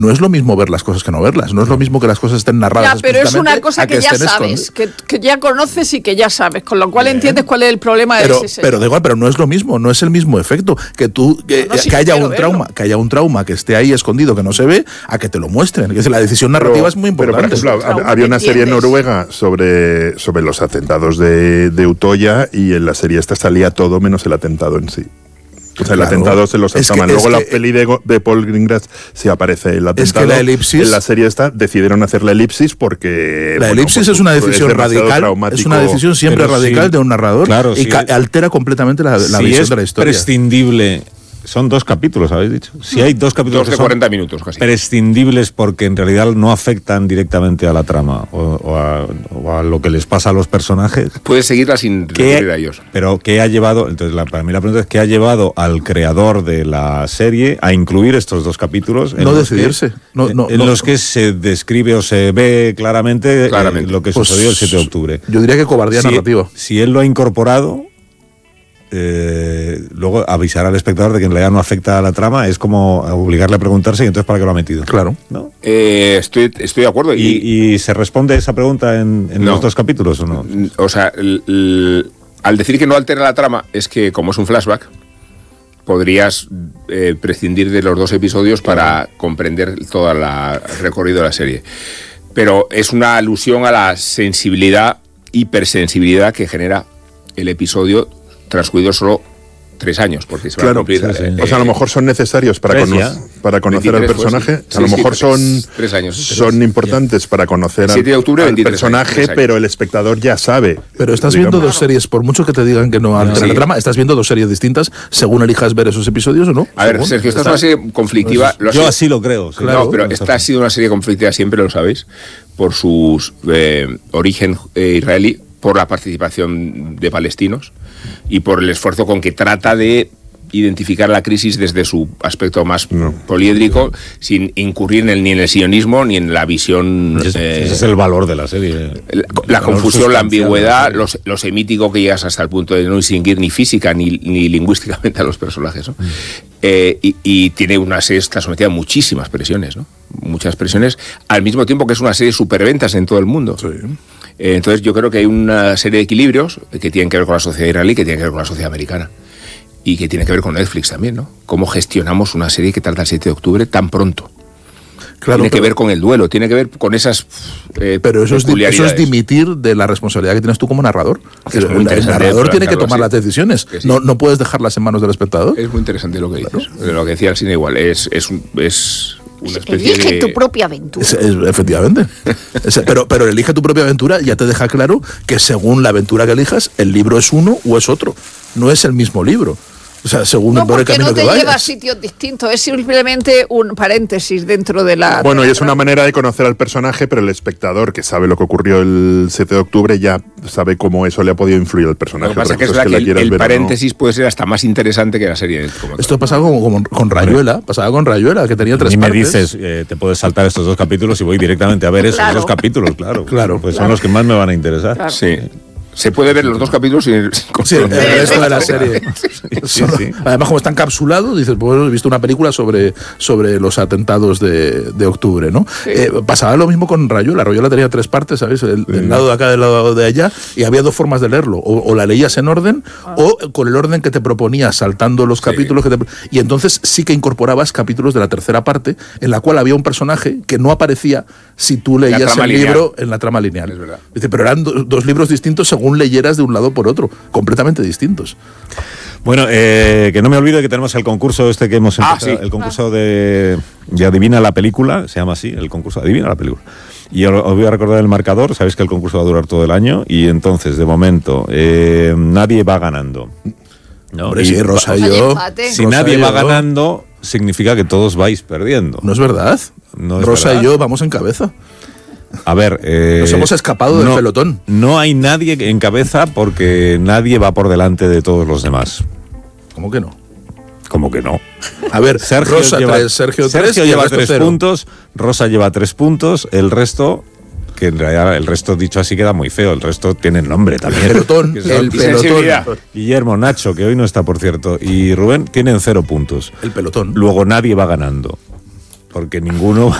no es lo mismo ver las cosas que no verlas, no es lo mismo que las cosas estén narradas. Ya, pero es una cosa que ya sabes, que ya conoces y que ya sabes, con lo cual entiendes cuál es el problema de ese ser. Pero da igual, pero no es lo mismo, no es el mismo efecto que haya un trauma que esté ahí escondido, que no se ve, a que te lo muestren. La decisión narrativa es muy importante. Pero, por ejemplo, había una serie noruega sobre los atentados de Utoya, y en la serie esta salía todo menos el atentado en sí. O sea, el atentado se lo saltaban. Luego la peli de Paul Greengrass sí aparece el atentado. La elipsis, en la serie esta decidieron hacer la elipsis porque... La elipsis es una decisión radical, es una decisión siempre radical de un narrador, y altera completamente la visión de la historia. Es prescindible... Son 2 capítulos, habéis dicho. Si hay 2 capítulos 2 de 40 minutos casi. Prescindibles porque en realidad no afectan directamente a la trama o a lo que les pasa a los personajes. Puedes seguirla sin recurrir a ellos. Pero ¿qué ha llevado? Entonces, para mí la pregunta es ¿qué ha llevado al creador de la serie a incluir estos 2 capítulos? No decidirse. En los que se describe o se ve claramente lo que sucedió el 7 de octubre. Yo diría que cobardía narrativa. Si él lo ha incorporado... luego avisar al espectador de que en realidad no afecta a la trama es como obligarle a preguntarse, y entonces ¿para qué lo ha metido? Claro. ¿No? Estoy de acuerdo. ¿Y se responde esa pregunta en los 2 capítulos o no? O sea, al decir que no altera la trama, es que como es un flashback, podrías prescindir de los 2 episodios para comprender todo el recorrido de la serie. Pero es una alusión a la sensibilidad, hipersensibilidad que genera el episodio transcurrido solo 3 años, porque se va a cumplir. O sea, a lo mejor son necesarios para conocer al personaje. Pues, a lo mejor son 3 años. Son importantes para conocer al personaje, pero el espectador ya sabe. Pero estás viendo 2 series, por mucho que te digan que no altera la trama, estás viendo 2 series distintas según elijas ver esos episodios o no. A ver, Sergio, esta es una serie conflictiva. Yo así lo creo. Sí. No, pero esta ha sido una serie conflictiva, siempre lo sabéis, por su origen israelí, por la participación de palestinos y por el esfuerzo con que trata de identificar la crisis desde su aspecto más poliédrico, sin incurrir ni en el sionismo ni en la visión... Ese es el valor de la serie. La confusión, la ambigüedad, lo semítico que llegas hasta el punto de no distinguir ni física ni lingüísticamente a los personajes, ¿no? Y tiene una serie, está sometida a muchísimas presiones, ¿no? Muchas presiones, al mismo tiempo que es una serie de superventas en todo el mundo. Sí. Entonces yo creo que hay una serie de equilibrios que tienen que ver con la sociedad israelí, que tienen que ver con la sociedad americana y que tiene que ver con Netflix también, ¿no? Cómo gestionamos una serie que trata el 7 de octubre tan pronto. Claro, tiene que ver con el duelo, tiene que ver con esas pero eso es dimitir de la responsabilidad que tienes tú como narrador. El narrador tiene que tomar las decisiones, no puedes dejarlas en manos del espectador. Es muy interesante lo que dices. Lo que decía el cine igual, es una especie elige tu propia aventura. Efectivamente. Pero elige tu propia aventura, ya te deja claro que según la aventura que elijas, el libro es uno o es otro. No es el mismo libro. O sea, según por el camino que vayas. No, porque no te lleva a sitios distintos, es simplemente un paréntesis dentro de la... Bueno, y es una manera de conocer al personaje, pero el espectador que sabe lo que ocurrió el 7 de octubre ya sabe cómo eso le ha podido influir al personaje. Lo que pasa es que el paréntesis puede ser hasta más interesante que la serie. Esto pasaba con Rayuela, que tenía 3 partes. Y me dices, te puedes saltar estos 2 capítulos y voy directamente a ver esos 2 capítulos, claro. Pues son los que más me van a interesar. Claro. Sí. Se puede ver los 2 capítulos sin el resto de la serie. Sí. Además, como está encapsulado, dices, pues he visto una película sobre los atentados de octubre, ¿no? Sí. Pasaba lo mismo con Rayuela. Rayuela tenía 3 partes, ¿sabes? El lado de acá, del lado de allá, y había 2 formas de leerlo. O la leías en orden, o con el orden que te proponías, saltando los capítulos. Y entonces sí que incorporabas capítulos de la tercera parte, en la cual había un personaje que no aparecía si tú leías el libro en la trama lineal. Es verdad. Dice, pero eran 2 libros distintos según leyeras de un lado por otro, completamente distintos. Bueno, que no me olvide que tenemos el concurso que hemos empezado, el concurso de Adivina la película, se llama así, el concurso Adivina la película. Y os voy a recordar el marcador, sabéis que el concurso va a durar todo el año, y entonces, de momento, nadie va ganando. ¿No? Hombre, sí, Rosa y yo. Si nadie va ganando, significa que todos vais perdiendo. No es verdad. Rosa y yo vamos en cabeza. A ver, nos hemos escapado del pelotón. No hay nadie en cabeza porque nadie va por delante de todos los demás. ¿Cómo que no? ¿Cómo que no? A ver, Sergio Rosa lleva 3, Sergio 3 lleva 3 puntos, Rosa lleva 3 puntos, el resto, que en realidad el resto dicho así queda muy feo, el resto tiene nombre también. El pelotón. Guillermo, Nacho, que hoy no está por cierto, y Rubén tienen 0 puntos. El pelotón. Luego nadie va ganando. porque ninguno